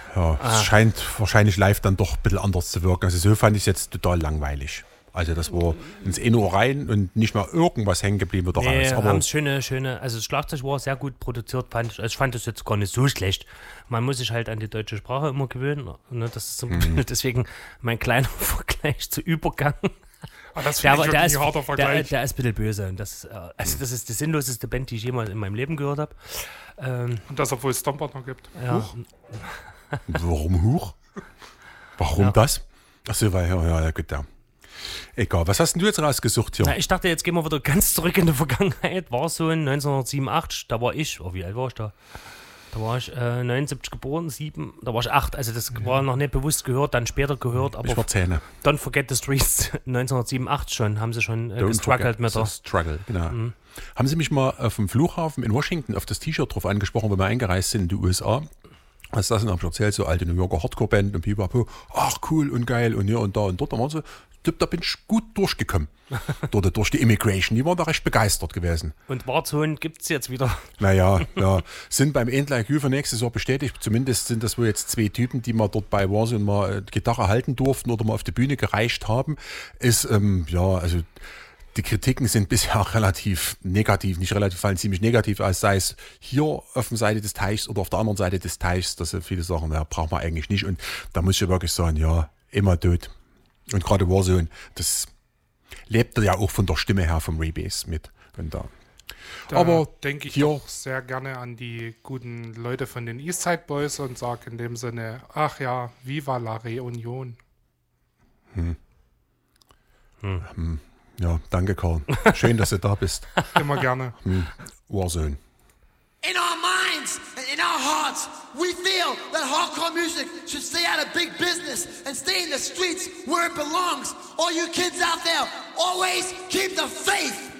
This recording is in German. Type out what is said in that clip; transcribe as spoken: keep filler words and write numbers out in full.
Ja, ah. es scheint wahrscheinlich live dann doch ein bisschen anders zu wirken. Also so fand ich es jetzt total langweilig. Also das war ins Innenohr rein und nicht mal irgendwas hängen geblieben oder nee, raus. Aber haben schöne, schöne, also das Schlagzeug war sehr gut produziert, fand ich. Also ich fand das jetzt gar nicht so schlecht. Man muss sich halt an die deutsche Sprache immer gewöhnen. Ne? Das ist zum mhm. deswegen mein kleiner Vergleich zu Übergang. Ah, das der, ich der, ist, ein harter Vergleich. Der, der ist ein bisschen böse. Und das, also das ist die sinnloseste Band, die ich jemals in meinem Leben gehört habe. Ähm, und das, obwohl es Stomper noch gibt. Ja. Huch. Warum Huch? Warum ja. das? Achso, weil, ja, ja, gut, ja. Egal, was hast denn du jetzt rausgesucht hier? Na, ich dachte, jetzt gehen wir wieder ganz zurück in die Vergangenheit. War so in neunzehnhundertsiebenundachtzig, da war ich, oh, wie alt war ich da? Da war ich äh, neunundsiebzig geboren, sieben, da war ich acht, also das ja. war noch nicht bewusst gehört, dann später gehört. Aber ich war zehn. Don't Forget the Streets, neunzehnhundertsiebenundachtzig schon, haben sie schon äh, gestruggelt mit der... Struggle, genau. Mhm. Haben sie mich mal auf dem Flughafen in Washington auf das T-Shirt drauf angesprochen, wo wir eingereist sind in die U S A. Was das denn? Hab ich erzählt, so alte New Yorker Hardcore-Band und pipapo. Ach, cool und geil und hier und da und dort. Da waren sie, da bin ich gut durchgekommen. Dort, durch die Immigration. Die waren da recht begeistert gewesen. Und Warzone gibt es jetzt wieder. Naja, ja. Sind beim Endler Q für nächstes Jahr bestätigt. Zumindest sind das wohl jetzt zwei Typen, die mal dort bei Warzone mal Gitarre halten durften oder mal auf die Bühne gereicht haben. Ist, ähm, ja, also die Kritiken sind bisher relativ negativ, nicht relativ, fallen ziemlich negativ aus, sei es hier auf der Seite des Teichs oder auf der anderen Seite des Teichs, dass viele Sachen, ja, braucht man eigentlich nicht. Und da muss ich wirklich sagen, ja, immer tot. Und gerade Warzone, das lebt ja auch von der Stimme her vom Rebase mit. Und da. Da aber denke ich auch sehr gerne an die guten Leute von den Eastside Boys und sage in dem Sinne, ach ja, viva la Reunion. Hm. Hm. Hm. Ja, danke Karl. Schön, dass du da bist. Immer gerne. Hm. Warzone. In our minds and in our hearts, we feel that hardcore music should stay out of big business and stay in the streets where it belongs. All you kids out there, always keep the faith.